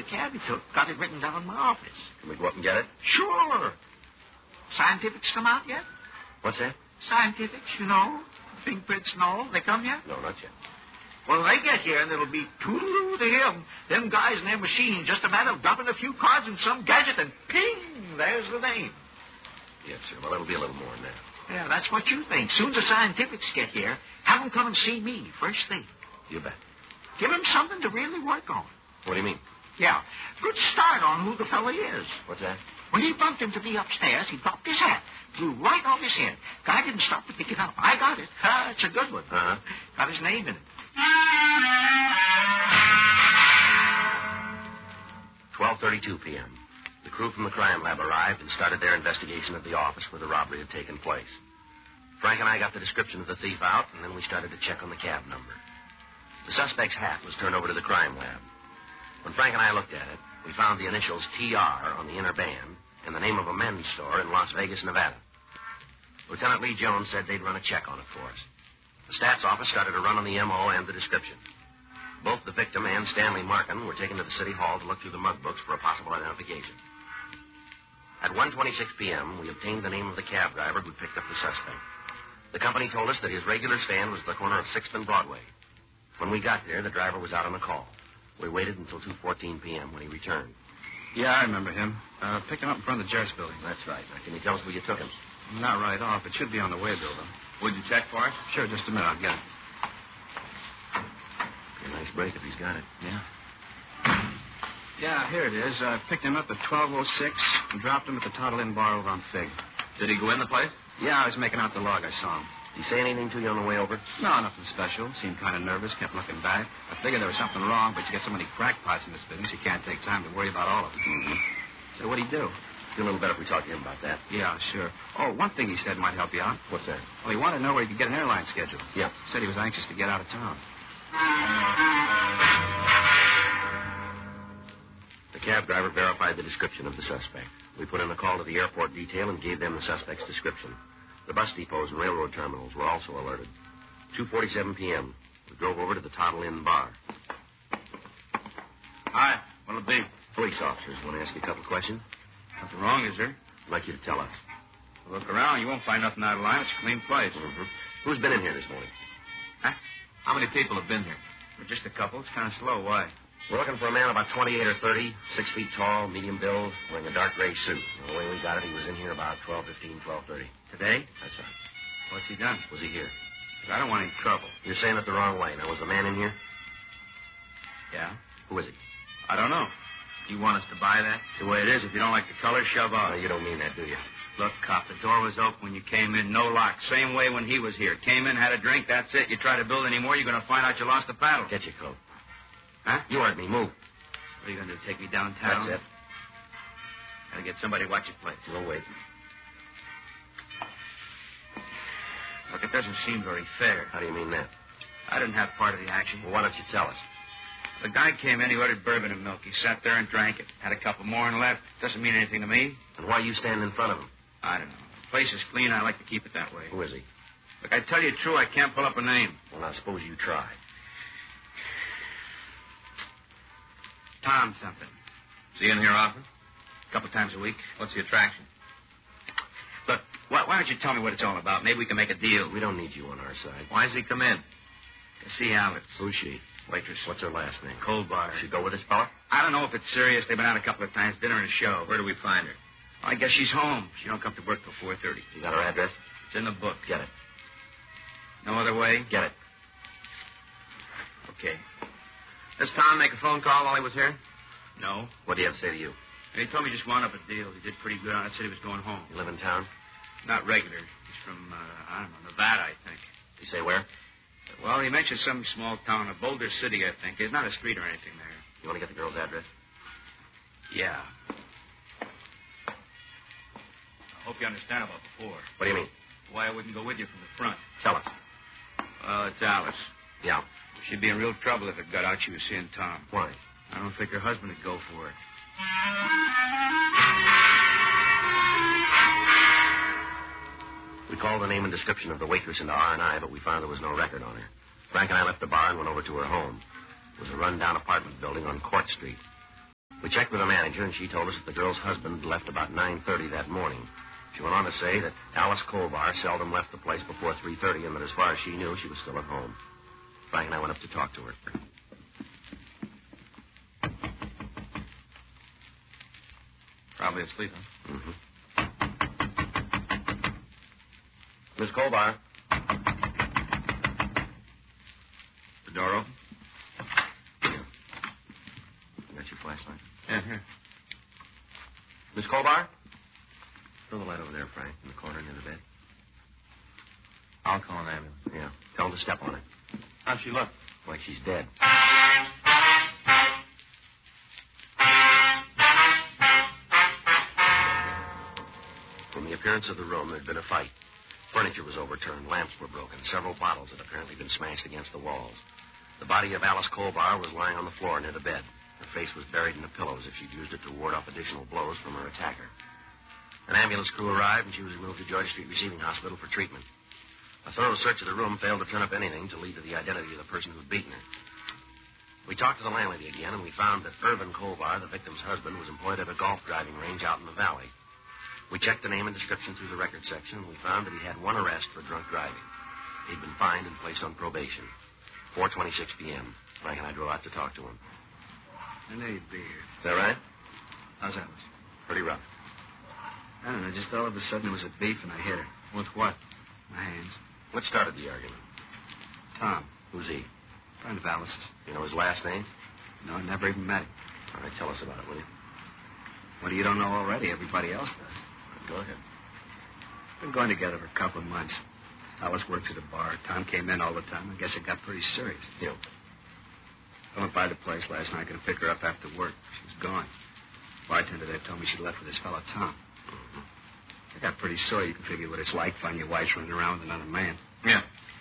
cab he took. Got it written down in my office. Can we go up and get it? Sure. Scientifics come out yet? What's that? Scientifics, you know. Fingerprints and all. They come yet? No, not yet. Well, they get here, and it'll be toodaloo to him. Them guys and their machine, just a matter of dropping a few cards in some gadget, and ping, there's the name. Yes, sir. Well, it'll be a little more than that. Yeah, that's what you think. Soon as the scientifics get here, have them come and see me first thing. You bet. Give him something to really work on. What do you mean? Yeah, good start on who the fella is. What's that? When he bumped into me upstairs, he dropped his hat. Flew right off his head. Guy didn't stop to pick it up. I got it. It's a good one. Uh-huh. Got his name in it. 12:32 p.m. The crew from the crime lab arrived and started their investigation of the office where the robbery had taken place. Frank and I got the description of the thief out, and then we started to check on the cab number. The suspect's hat was turned over to the crime lab. When Frank and I looked at it, we found the initials TR on the inner band and the name of a men's store in Las Vegas, Nevada. Lieutenant Lee Jones said they'd run a check on it for us. The stats office started a run on the M.O. and the description. Both the victim and Stanley Markin were taken to the city hall to look through the mug books for a possible identification. At 1:26 p.m., we obtained the name of the cab driver who picked up the suspect. The company told us that his regular stand was at the corner of 6th and Broadway. When we got there, the driver was out on a call. We waited until 2:14 p.m. when he returned. Yeah, I remember him. Picked him up in front of the Jarrett's building. That's right. Now, can you tell us where you took him? Not right off. It should be on the way bill, though. Would you check for it? Sure, just a minute. I'll get it. A nice break if he's got it. Yeah. Yeah, here it is. I picked him up at 12:06 and dropped him at the Toddle Inn bar over on Fig. Did he go in the place? Yeah, I was making out the log. I saw him. Did he say anything to you on the way over? No, nothing special. Seemed kind of nervous, kept looking back. I figured there was something wrong, but you get so many crackpots in this business, you can't take time to worry about all of them. Mm-hmm. So what'd he do? Feel a little better if we talk to him about that. Yeah, sure. Oh, one thing he said might help you out. What's that? Well, he wanted to know where he could get an airline schedule. Yeah. Said he was anxious to get out of town. The cab driver verified the description of the suspect. We put in a call to the airport detail and gave them the suspect's description. The bus depots and railroad terminals were also alerted. 2:47 p.m. We drove over to the Toddle Inn bar. Hi. What'll it be? Police officers want to ask you a couple of questions. Nothing wrong, is there? I'd like you to tell us. Look around. You won't find nothing out of line. It's a clean place. Mm-hmm. Who's been in here this morning? Huh? How many people have been here? Well, just a couple. It's kind of slow. Why? We're looking for a man about 28 or 30, 6 feet tall, medium build, wearing a dark gray suit. And the way we got it, he was in here about 12:15, 12:30. Today? That's right. What's he done? Was he here? I don't want any trouble. You're saying it the wrong way. Now, was the man in here? Yeah? Who is he? I don't know. You want us to buy that? It's the way it is. If you don't like the color, shove No, off. you don't mean that, do you? Look, cop, the door was open when you came in. No lock. Same way when he was here. Came in, had a drink, that's it. You try to build any more, you're going to find out you lost the paddle. Get your coat. Huh? You heard me. Move. What are you going to do, take me downtown? That's it. Gotta get somebody to watch your place. We'll wait. Look, it doesn't seem very fair. How do you mean that? I didn't have part of the action. Well, why don't you tell us? The guy came in, he ordered bourbon and milk. He sat there and drank it. Had a couple more and left. Doesn't mean anything to me. And why you stand in front of him? I don't know. The place is clean. I like to keep it that way. Who is he? Look, I tell you true, I can't pull up a name. Well, now, suppose you try. Tom something. Is he in here often? A couple times a week. What's the attraction? Look, why don't you tell me what it's all about? Maybe we can make a deal. We don't need you on our side. Why does he come in? To see Alice. Who's she? Waitress. What's her last name? Colbar. She go with this fella? I don't know if it's serious. They've been out a couple of times, dinner and a show. Where do we find her? I guess she's home. She don't come to work till 4:30. You got her address? It's in the book. Get it. No other way? Get it. Okay. Does Tom make a phone call while he was here? No. What do you have to say to you? And he told me just wound up a deal. He did pretty good on it. Said he was going home. You live in town? Not regular. He's from, I don't know, Nevada, I think. You say where? Well, he mentioned some small town, a Boulder City, I think. There's not a street or anything there. You want to get the girl's address? Yeah. I hope you understand about before. What do you mean? Why I wouldn't go with you from the front. Tell us. Well, it's Alice. Yeah. She'd be in real trouble if it got out she was seeing Tom. Why? I don't think her husband would go for her. We called the name and description of the waitress into R&I, but we found there was no record on her. Frank and I left the bar and went over to her home. It was a run-down apartment building on Court Street. We checked with the manager, and she told us that the girl's husband left about 9:30 that morning. She went on to say that Alice Colbar seldom left the place before 3:30, and that as far as she knew, she was still at home. Frank and I went up to talk to her. Probably asleep, huh? Mm-hmm. Miss Colbar. The door open? You got your flashlight? Yeah, here. Miss Colbar? Throw the light over there, Frank, in the corner near the bed. I'll call an ambulance. Yeah. Tell them to step on it. How'd she look? Like she's dead. From the appearance of the room, there'd been a fight. Furniture was overturned, lamps were broken, several bottles had apparently been smashed against the walls. The body of Alice Colbar was lying on the floor near the bed. Her face was buried in the pillows as she'd used it to ward off additional blows from her attacker. An ambulance crew arrived, and she was moved to Georgia Street Receiving Hospital for treatment. A thorough search of the room failed to turn up anything to lead to the identity of the person who'd beaten her. We talked to the landlady again, and we found that Irvin Colbar, the victim's husband, was employed at a golf driving range out in the valley. We checked the name and description through the record section, and we found that he had one arrest for drunk driving. He'd been fined and placed on probation. 4:26 p.m. Frank and I drove out to talk to him. I knew you'd be here. Is that right? How's that? Pretty rough. I don't know. Just all of a sudden it was a beef and I hit her. With what? My hands. What started the argument? Tom. Who's he? Friend of Alice's. You know his last name? No, I never even met him. All right, tell us about it, will you? What you don't know already? Everybody else does. Go ahead. Been going together for a couple of months. Alice worked at a bar. Tom came in all the time. I guess it got pretty serious. Yeah. I went by the place last night, going to pick her up after work. She was gone. Bartender there told me she'd left with this fellow, Tom. Mm-hmm. I got pretty sore. You can figure what it's like finding your wife running around with another man. Yeah.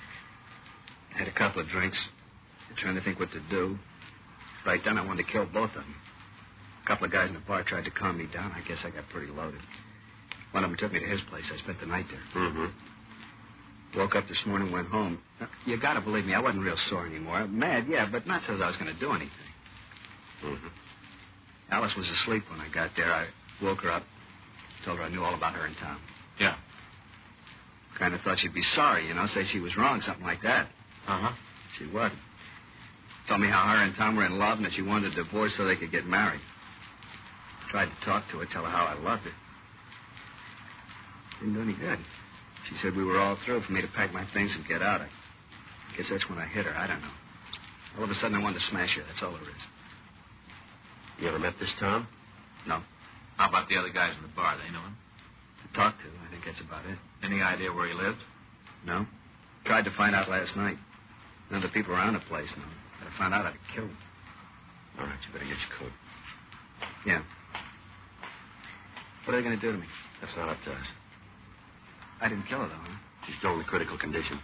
I had a couple of drinks. Trying to think what to do. Right then, I wanted to kill both of them. A couple of guys in the bar tried to calm me down. I guess I got pretty loaded. One of them took me to his place. I spent the night there. Mm-hmm. Woke up this morning, went home. Now, you got to believe me, I wasn't real sore anymore. Mad, yeah, but not so I was going to do anything. Mm-hmm. Alice was asleep when I got there. I woke her up, told her I knew all about her and Tom. Yeah. Kind of thought she'd be sorry, say she was wrong, something like that. Uh-huh. She wasn't. Told me how her and Tom were in love and that she wanted a divorce so they could get married. Tried to talk to her, tell her how I loved her. Didn't do any good. She said we were all through for me to pack my things and get out. I guess that's when I hit her. I don't know. All of a sudden I wanted to smash her. That's all there is. You ever met this Tom? No. How about the other guys in the bar? They know him? To talk to. I think that's about it. Any idea where he lived? No. Tried to find out last night. None of the people around the place know. If I found out, I'd kill him. All right, you better get your coat. Yeah. What are they going to do to me? That's not up to us. I didn't kill her, though, huh? She's still in the critical condition.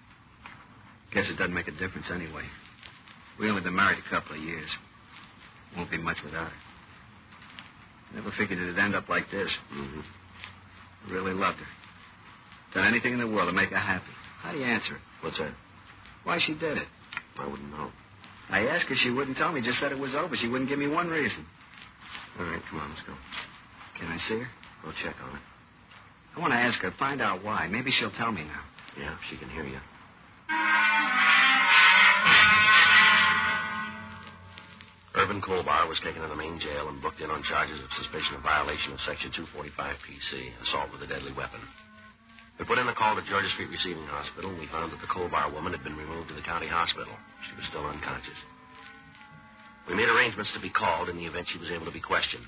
Guess it doesn't make a difference anyway. We only been married a couple of years. Won't be much without her. Never figured it'd end up like this. Mm-hmm. I really loved her. Done anything in the world to make her happy. How do you answer it? What's that? Why she did it. I wouldn't know. I asked her. She wouldn't tell me. Just said it was over. She wouldn't give me one reason. All right, come on, let's go. Can I see her? We'll check on it. I want to ask her, find out why. Maybe she'll tell me now. Yeah, if she can hear you. Irvin Colbar was taken to the main jail and booked in on charges of suspicion of violation of Section 245 PC, assault with a deadly weapon. We put in a call to Georgia Street Receiving Hospital, and we found that the Colbar woman had been removed to the county hospital. She was still unconscious. We made arrangements to be called in the event she was able to be questioned.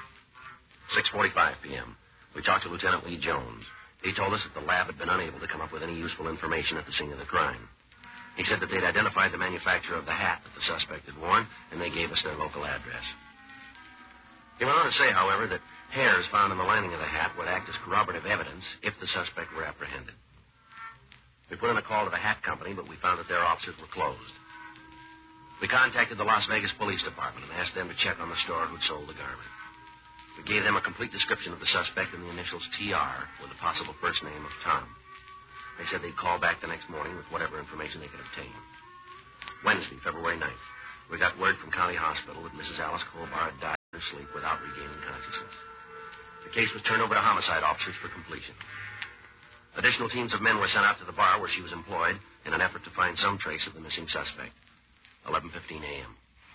6:45 p.m. We talked to Lieutenant Lee Jones. He told us that the lab had been unable to come up with any useful information at the scene of the crime. He said that they'd identified the manufacturer of the hat that the suspect had worn, and they gave us their local address. He went on to say, however, that hairs found on the lining of the hat would act as corroborative evidence if the suspect were apprehended. We put in a call to the hat company, but we found that their offices were closed. We contacted the Las Vegas Police Department and asked them to check on the store who'd sold the garment. We gave them a complete description of the suspect and the initials TR with the possible first name of Tom. They said they'd call back the next morning with whatever information they could obtain. Wednesday, February 9th, we got word from County Hospital that Mrs. Alice Colbar had died in her sleep without regaining consciousness. The case was turned over to homicide officers for completion. Additional teams of men were sent out to the bar where she was employed in an effort to find some trace of the missing suspect. 11:15 a.m.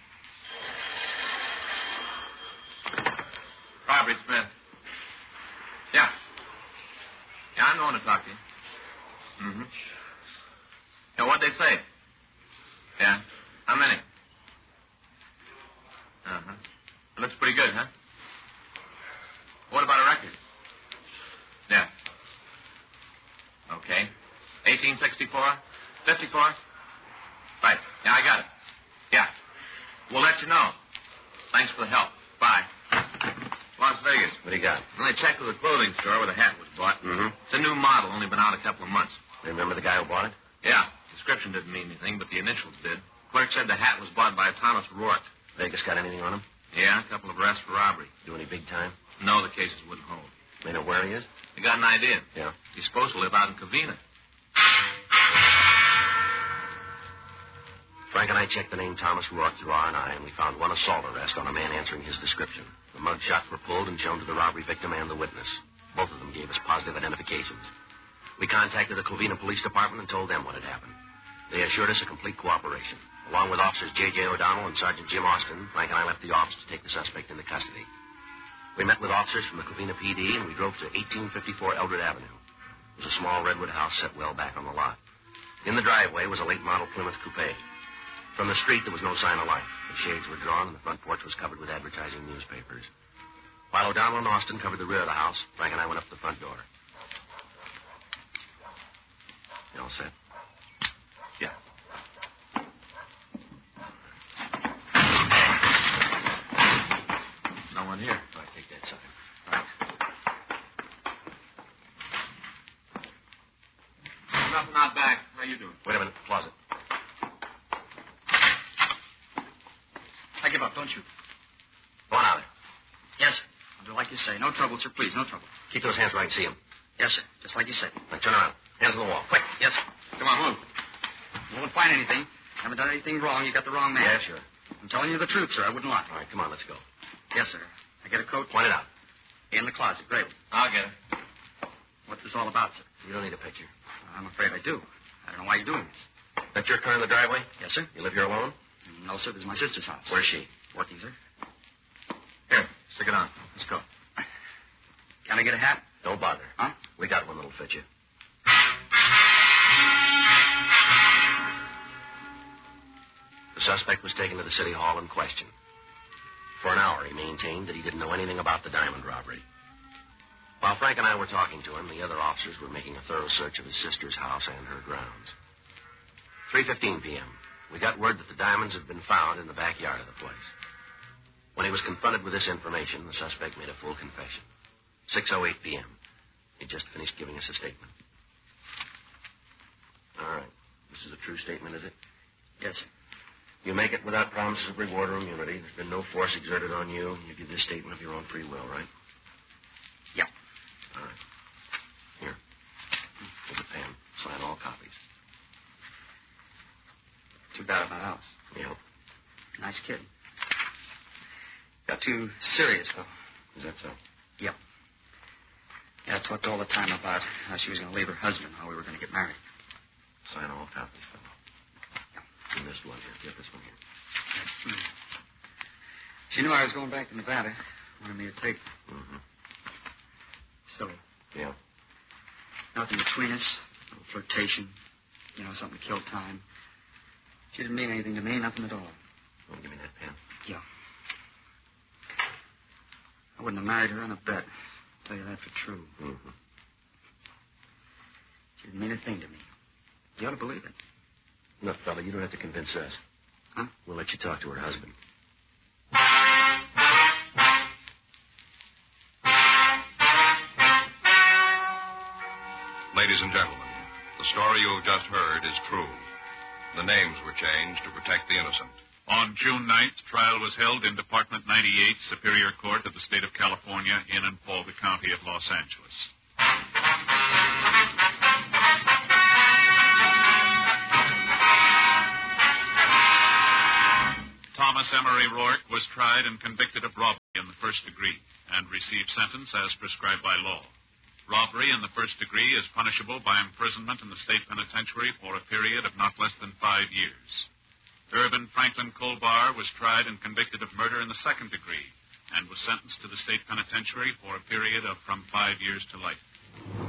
Robert Smith. Yeah. Yeah, I'm the one to talk to you. Mm-hmm. Yeah, what'd they say? Yeah. How many? Uh-huh. It looks pretty good, huh? What about a record? Yeah. Okay. 1864? 54? Right. Yeah, I got it. Yeah. We'll let you know. Thanks for the help. Bye. Las Vegas. What do you got? Well, I checked with the clothing store where the hat was bought. Mm-hmm. It's a new model, only been out a couple of months. Remember the guy who bought it? Yeah. Description didn't mean anything, but the initials did. Clerk said the hat was bought by Thomas Rourke. Vegas got anything on him? Yeah, a couple of arrests for robbery. Do any big time? No, the cases wouldn't hold. They know where he is? They got an idea. Yeah. He's supposed to live out in Covina. Frank and I checked the name Thomas Rourke through R&I, and we found one assault arrest on a man answering his description. The mug shots were pulled and shown to the robbery victim and the witness. Both of them gave us positive identifications. We contacted the Covina Police Department and told them what had happened. They assured us a complete cooperation. Along with Officers J.J. O'Donnell and Sergeant Jim Austin, Frank and I left the office to take the suspect into custody. We met with officers from the Covina PD, and we drove to 1854 Eldred Avenue. It was a small redwood house set well back on the lot. In the driveway was a late-model Plymouth coupe. From the street, there was no sign of life. The shades were drawn, and the front porch was covered with advertising newspapers. While O'Donnell and Austin covered the rear of the house, Frank and I went up to the front door. You all set? Yeah. No one here. All right, take that side. Nothing out back. How you doing? Wait a minute. Closet. I give up, don't you? Go on out there. Yes, sir. I'll do like you say. No trouble, sir, please. No trouble. Keep those hands where I can see them. Yes, sir. Just like you say. Now turn around. Hands on the wall. Quick. Yes, sir. Come on, move. You won't find anything. Haven't done anything wrong. You got the wrong man. Yeah, sure. I'm telling you the truth, sir. I wouldn't lie. All right, come on. Let's go. Yes, sir. I get a coat. Point it out. In the closet. Great. I'll get it. What's this all about, sir? You don't need a picture. I'm afraid I do. I don't know why you're doing this. That's your car in the driveway? Yes, sir. You live here alone? No, sir. This is my sister's house. Where's she? Working, sir. Here, stick it on. Let's go. Can I get a hat? Don't bother. Huh? We got one that'll fit you. The suspect was taken to the city hall and questioned. For an hour, he maintained that he didn't know anything about the diamond robbery. While Frank and I were talking to him, the other officers were making a thorough search of his sister's house and her grounds. 3:15 p.m. We got word that the diamonds had been found in the backyard of the place. When he was confronted with this information, the suspect made a full confession. 6:08 p.m. He just finished giving us a statement. All right. This is a true statement, is it? Yes, sir. You make it without promises of reward or immunity. There's been no force exerted on you. You give this statement of your own free will, right? Yeah. All right. Here. Here's a pen. Sign all copies. Too bad about Alice. Yeah. Nice kid. Got too serious, though. Is that so? Yep. Yeah, I talked all the time about how she was going to leave her husband, how we were going to get married. Sign all copies, fellow. You missed one here. Get this one here. She knew I was going back to Nevada. Wanted me to take her. Mm-hmm. So, Yeah. nothing between us. A little flirtation. You know, something to kill time. She didn't mean anything to me, nothing at all. Want to give me that pen? Yeah. I wouldn't have married her on a bet. I'll tell you that for true. Mm-hmm. She didn't mean a thing to me. You ought to believe it. Look, fella, you don't have to convince us. Huh? We'll let you talk to her husband. Ladies and gentlemen, the story you have just heard is true. The names were changed to protect the innocent. On June 9th, trial was held in Department 98, Superior Court of the State of California in and for the County of Los Angeles. Tom Thomas Emery Rourke was tried and convicted of robbery in the first degree and received sentence as prescribed by law. Robbery in the first degree is punishable by imprisonment in the state penitentiary for a period of not less than 5 years. Urban Franklin Colbar was tried and convicted of murder in the second degree and was sentenced to the state penitentiary for a period of from 5 years to life.